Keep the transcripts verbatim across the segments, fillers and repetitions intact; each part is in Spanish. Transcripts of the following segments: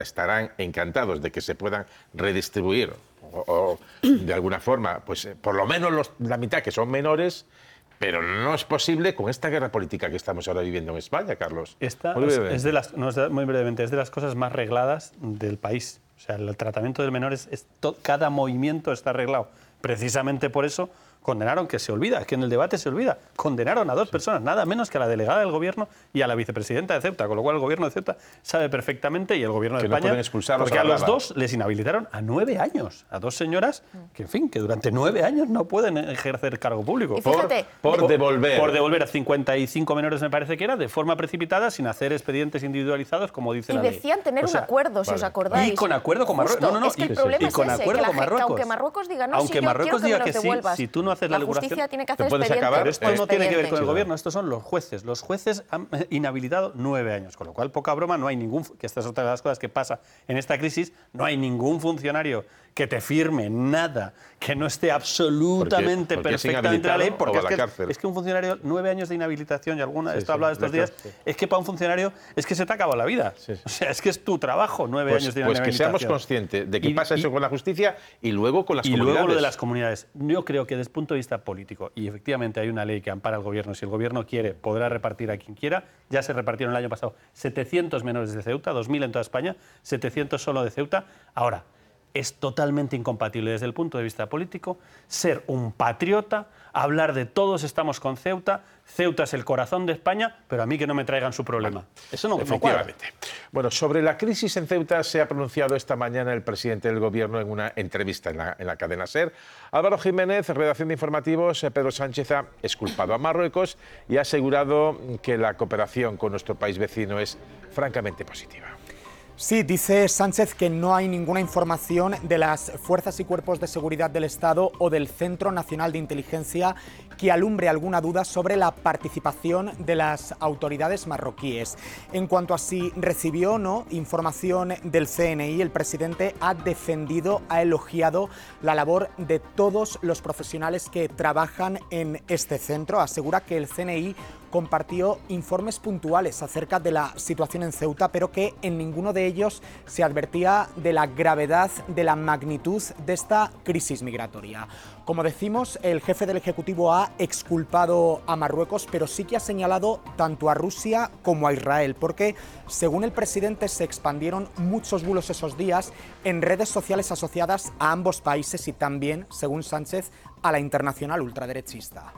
estarán encantados de que se puedan redistribuir o, o de alguna forma, pues por lo menos los, la mitad que son menores, pero no es posible con esta guerra política que estamos ahora viviendo en España, Carlos. Esta es, es de las, no, es de, muy brevemente, es de las cosas más regladas del país. O sea, el tratamiento del menor es, es to, cada movimiento está arreglado. Precisamente por eso condenaron, que se olvida, es que en el debate se olvida, condenaron a dos sí. personas, nada menos que a la delegada del gobierno y a la vicepresidenta de Ceuta, con lo cual el gobierno de Ceuta sabe perfectamente, y el gobierno de que España, no pueden expulsarlos porque a, a los dos les inhabilitaron a nueve años, a dos señoras que, en fin, que durante nueve años no pueden ejercer cargo público. Y fíjate, por, por devolver. Por devolver a cincuenta y cinco menores, me parece que era, de forma precipitada, sin hacer expedientes individualizados, como dice y la ley. Y decían tener o sea, un acuerdo, si vale. os acordáis. Y con acuerdo con Marruecos. No, no, no. Es que el y, problema y es con ese, acuerdo que, la con gente, Marruecos. aunque Marruecos diga no, aunque si yo Marruecos quiero diga que, que, me los devuelvas, sí, si tú no haces la, la regulación, justicia tiene que hacer te puedes expediente. acabar. Pero esto no tiene que ver con el Sí, gobierno, estos son los jueces. Los jueces han inhabilitado nueve años, con lo cual, poca broma, no hay ningún, que esta es otra de las cosas que pasa en esta crisis, no hay ningún funcionario que te firme nada que no esté absolutamente porque, porque perfectamente la ley, porque es que, cárcel. es que un funcionario, nueve años de inhabilitación, y alguna, sí, esto sí, hablado estos días, cárcel. es que para un funcionario es que se te ha acabado la vida. Sí, sí. O sea, es que es tu trabajo, nueve pues, años de pues inhabilitación. Pues que seamos conscientes de que y, pasa eso y, con la justicia y luego con las y comunidades. Y luego lo de las comunidades. Yo creo que desde el punto de vista político, y efectivamente hay una ley que ampara al gobierno, si el gobierno quiere, podrá repartir a quien quiera. Ya se repartieron el año pasado setecientos menores de Ceuta, dos mil en toda España, setecientos solo de Ceuta. Ahora, es totalmente incompatible desde el punto de vista político ser un patriota, hablar de todos estamos con Ceuta, Ceuta es el corazón de España, pero a mí que no me traigan su problema. Bueno, eso no, efectivamente. No bueno, sobre la crisis en Ceuta se ha pronunciado esta mañana el presidente del Gobierno en una entrevista en la, en la cadena SER. Álvaro Jiménez, redacción de informativos, Pedro Sánchez ha exculpado a Marruecos y ha asegurado que la cooperación con nuestro país vecino es francamente positiva. Sí, dice Sánchez que no hay ninguna información de las fuerzas y cuerpos de seguridad del Estado o del Centro Nacional de Inteligencia que alumbre alguna duda sobre la participación de las autoridades marroquíes. En cuanto a si recibió o no información del C N I, el presidente ha defendido, ha elogiado la labor de todos los profesionales que trabajan en este centro. Asegura que el C N I compartió informes puntuales acerca de la situación en Ceuta, pero que en ninguno de ellos se advertía de la gravedad, de la magnitud de esta crisis migratoria. Como decimos, el jefe del Ejecutivo ha exculpado a Marruecos, pero sí que ha señalado tanto a Rusia como a Israel, porque, según el presidente, se expandieron muchos bulos esos días en redes sociales asociadas a ambos países y también, según Sánchez, a la internacional ultraderechista.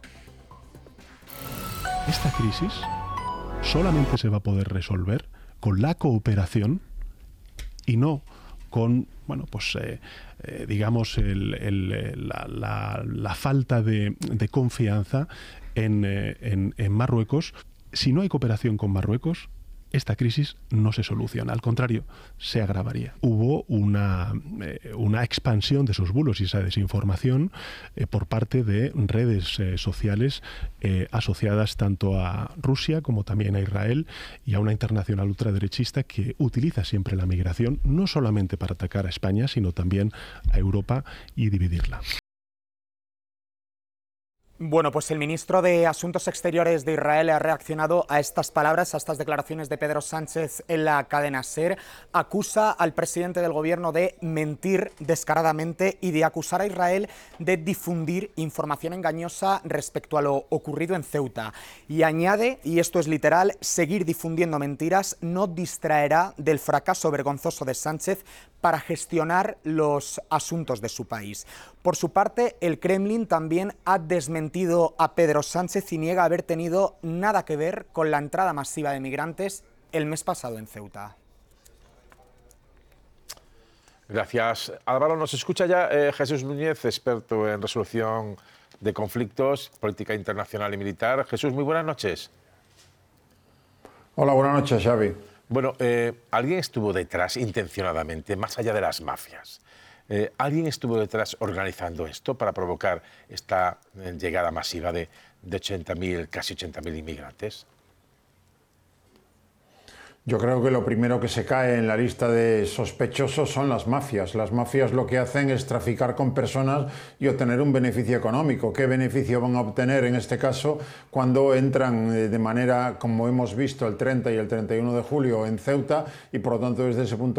Esta crisis solamente se va a poder resolver con la cooperación y no con, bueno, pues eh, eh, digamos, el, el, la, la, la falta de, de confianza en, eh, en, en Marruecos. Si no hay cooperación con Marruecos, esta crisis no se soluciona, al contrario, se agravaría. Hubo una, eh, una expansión de esos bulos y esa desinformación eh, por parte de redes eh, sociales eh, asociadas tanto a Rusia como también a Israel y a una internacional ultraderechista que utiliza siempre la migración no solamente para atacar a España, sino también a Europa y dividirla. Bueno, pues el ministro de Asuntos Exteriores de Israel ha reaccionado a estas palabras, a estas declaraciones de Pedro Sánchez en la cadena SER. Acusa al presidente del gobierno de mentir descaradamente y de acusar a Israel de difundir información engañosa respecto a lo ocurrido en Ceuta. Y añade, y esto es literal, seguir difundiendo mentiras no distraerá del fracaso vergonzoso de Sánchez para gestionar los asuntos de su país. Por su parte, el Kremlin también ha desmentido a Pedro Sánchez y niega haber tenido nada que ver con la entrada masiva de migrantes el mes pasado en Ceuta. Gracias, Álvaro. Nos escucha ya eh, Jesús Núñez, experto en resolución de conflictos, política internacional y militar. Jesús, muy buenas noches. Hola, buenas noches, Xavi. Bueno, eh, alguien estuvo detrás intencionadamente, más allá de las mafias. Eh, ¿Alguien estuvo detrás organizando esto para provocar esta eh, llegada masiva de, de ochenta mil, casi ochenta mil inmigrantes? Yo creo que lo primero que se cae en la lista de sospechosos son las mafias. Las mafias lo que hacen es traficar con personas y obtener un beneficio económico. ¿Qué beneficio van a obtener en este caso cuando entran de manera, como hemos visto, el treinta y el treinta y uno de julio en Ceuta y por lo tanto desde ese punto